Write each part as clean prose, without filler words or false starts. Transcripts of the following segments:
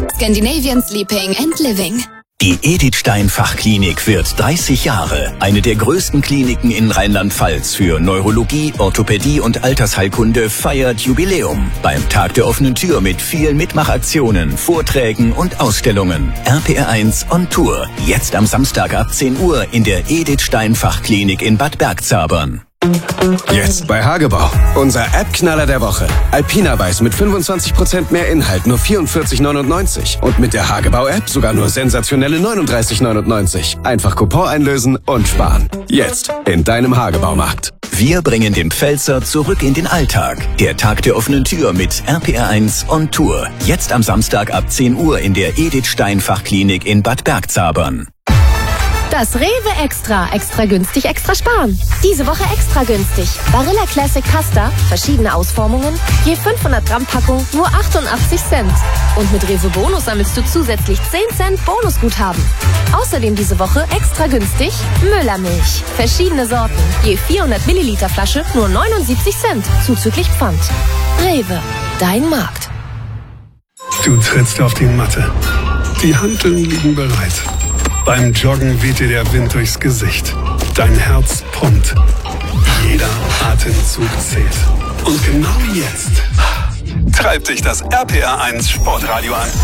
Scandinavian Sleeping and Living. Die Edith Stein Fachklinik wird 30 Jahre. Eine der größten Kliniken in Rheinland-Pfalz für Neurologie, Orthopädie und Altersheilkunde feiert Jubiläum. Beim Tag der offenen Tür mit vielen Mitmachaktionen, Vorträgen und Ausstellungen. RPR1 on Tour. Jetzt am Samstag ab 10 Uhr in der Edith Stein Fachklinik in Bad Bergzabern. Jetzt bei Hagebau. Unser App-Knaller der Woche. Alpina Weiß mit 25% mehr Inhalt, nur 44,99. Und mit der Hagebau-App sogar nur sensationelle 39,99. Einfach Coupon einlösen und sparen. Jetzt in deinem Hagebaumarkt. Wir bringen den Pfälzer zurück in den Alltag. Der Tag der offenen Tür mit RPR1 on Tour. Jetzt am Samstag ab 10 Uhr in der Edith Stein Fachklinik in Bad Bergzabern. Das Rewe Extra. Extra günstig, extra sparen. Diese Woche extra günstig. Barilla Classic Pasta, verschiedene Ausformungen, je 500 Gramm Packung, nur 88 Cent. Und mit Rewe Bonus sammelst du zusätzlich 10 Cent Bonusguthaben. Außerdem diese Woche extra günstig Müllermilch. Verschiedene Sorten, je 400 Milliliter Flasche, nur 79 Cent, zuzüglich Pfand. Rewe, dein Markt. Du trittst auf die Matte. Die Hanteln liegen bereit. Beim Joggen weht dir der Wind durchs Gesicht. Dein Herz pumpt. Jeder Atemzug zählt. Und genau jetzt treibt dich das RPR1 Sportradio an.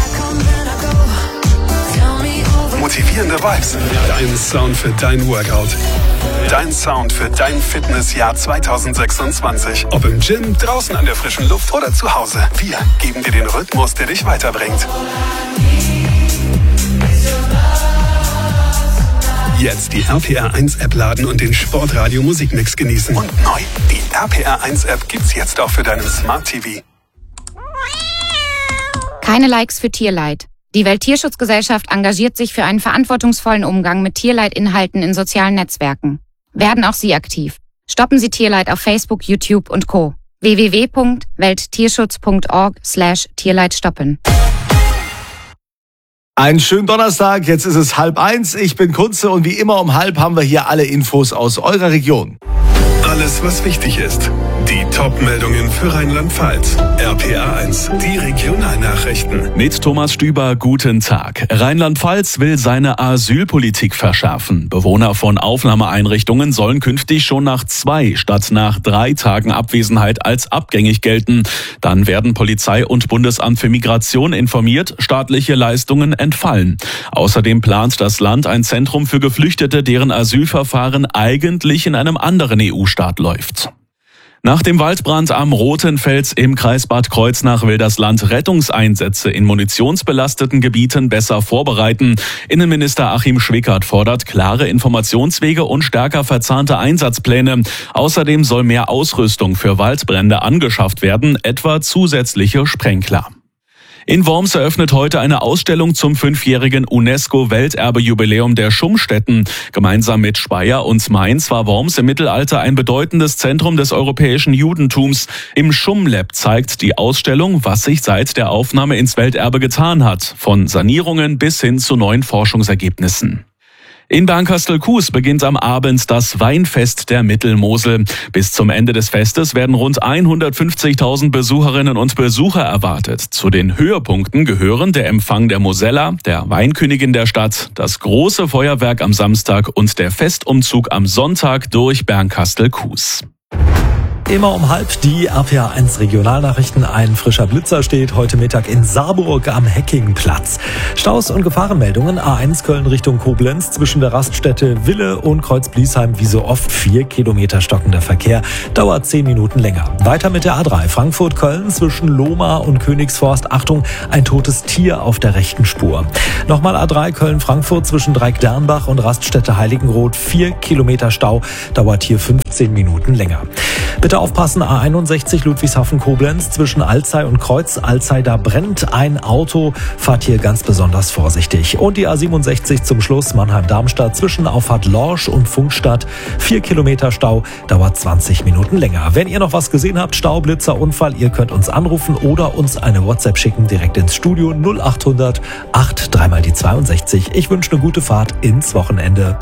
Motivierende Vibes. Dein Sound für dein Workout. Dein Sound für dein Fitnessjahr 2026. Ob im Gym, draußen an der frischen Luft oder zu Hause. Wir geben dir den Rhythmus, der dich weiterbringt. Jetzt die RPR1-App laden und den Sportradio Musikmix genießen. Und neu, die RPR1-App gibt's jetzt auch für deinen Smart TV. Keine Likes für Tierleid. Die Welttierschutzgesellschaft engagiert sich für einen verantwortungsvollen Umgang mit Tierleidinhalten in sozialen Netzwerken. Werden auch Sie aktiv. Stoppen Sie Tierleid auf Facebook, YouTube und Co. www.welttierschutz.org/Tierleid stoppen. Einen schönen Donnerstag, jetzt ist es 12:30. Ich bin Kunze und wie immer um 12 haben wir hier alle Infos aus eurer Region. Alles, was wichtig ist. Die Top-Meldungen für Rheinland-Pfalz. RPR1, die Regionalnachrichten. Mit Thomas Stüber, guten Tag. Rheinland-Pfalz will seine Asylpolitik verschärfen. Bewohner von Aufnahmeeinrichtungen sollen künftig schon nach 2 statt nach 3 Tagen Abwesenheit als abgängig gelten. Dann werden Polizei und Bundesamt für Migration informiert, staatliche Leistungen entfallen. Außerdem plant das Land ein Zentrum für Geflüchtete, deren Asylverfahren eigentlich in einem anderen EU-Staat läuft. Nach dem Waldbrand am Rothenfels im Kreis Bad Kreuznach will das Land Rettungseinsätze in munitionsbelasteten Gebieten besser vorbereiten. Innenminister Achim Schwickert fordert klare Informationswege und stärker verzahnte Einsatzpläne. Außerdem soll mehr Ausrüstung für Waldbrände angeschafft werden, etwa zusätzliche Sprenkler. In Worms eröffnet heute eine Ausstellung zum 5-jährigen UNESCO-Welterbe-Jubiläum der Schummstätten. Gemeinsam mit Speyer und Mainz war Worms im Mittelalter ein bedeutendes Zentrum des europäischen Judentums. Im Schummlab zeigt die Ausstellung, was sich seit der Aufnahme ins Welterbe getan hat, von Sanierungen bis hin zu neuen Forschungsergebnissen. In Bernkastel-Kues beginnt am Abend das Weinfest der Mittelmosel. Bis zum Ende des Festes werden rund 150.000 Besucherinnen und Besucher erwartet. Zu den Höhepunkten gehören der Empfang der Mosella, der Weinkönigin der Stadt, das große Feuerwerk am Samstag und der Festumzug am Sonntag durch Bernkastel-Kues. Immer um 12 die RPR1 Regionalnachrichten. Ein frischer Blitzer steht heute Mittag in Saarburg am Heckingplatz. Staus und Gefahrenmeldungen. A1 Köln Richtung Koblenz zwischen der Raststätte Wille und Kreuz-Bliesheim wie so oft 4 Kilometer stockender Verkehr. Dauert 10 Minuten länger. Weiter mit der A3 Frankfurt-Köln zwischen Lohmar und Königsforst. Achtung, ein totes Tier auf der rechten Spur. Nochmal A3 Köln-Frankfurt zwischen Dreieck-Dernbach und Raststätte Heiligenroth. 4 Kilometer Stau. Dauert hier 15 Minuten länger. Bitte aufpassen, A61 Ludwigshafen-Koblenz zwischen Alzey und Kreuz. Alzey, da brennt ein Auto. Fahrt hier ganz besonders vorsichtig. Und die A67 zum Schluss Mannheim-Darmstadt zwischen Auffahrt Lorsch und Funkstadt. 4 Kilometer Stau, dauert 20 Minuten länger. Wenn ihr noch was gesehen habt, Stau, Blitzer, Unfall, ihr könnt uns anrufen oder uns eine WhatsApp schicken direkt ins Studio 0800 8 3 mal die 62. Ich wünsche eine gute Fahrt ins Wochenende.